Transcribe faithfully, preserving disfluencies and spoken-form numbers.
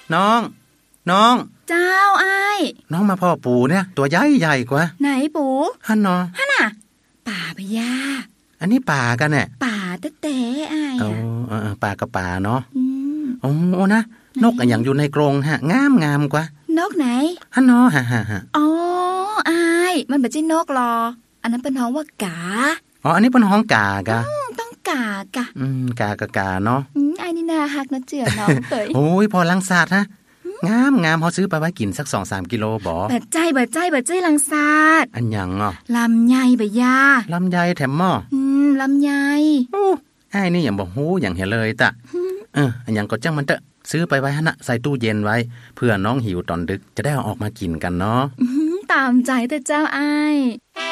น้องน้องเจ้าไอ้น้องมาพ่อปูเนี่ยตัวใหญ่ใหญ่กว่าไหนปูฮั่นเนาะฮั่นน่ะป่าพญาอันนี้ป่ากันเนี่ยป่าแต๊ะๆไอ้อ๋อเออป่ากับป่าเนาะอืมโอ้นะนกอันอย่างอยู่ในกรงฮะงามงามกว่านกไหนฮั่นเนาะฮ่าๆอ๋อไอ้มันบ่ใช่นกหรออันนั้นเป็นฮ้องว่ากาอ๋ออันนี้เป็นฮ้องกากะต้องกากะอืมกากะกาเนาะอืมไอ้นี่น่าฮักนะเจือน้องเตยโอ้ยพอลังซาดฮะงามงามเฮาซื้อไปไว้กินสัก สองถึงสาม กิโลบ่บัดใจบัดใจบัดใจลังซาดอันหยังอ่ะลำไยบะยาลำไยแถมหม้ออืมลำไยโอ้ไอ้นี่หยังบ่ฮู้หยังเห็นเลยตะเอออันหยังก็จังมันเตอะซื้อไปไว้หั่นน่ะใส่ตู้เย็นไว้เพื่อน้องหิวตอนดึกจะได้เอาออกมากินกันเนาะตามใจแต่เจ้าอ้าย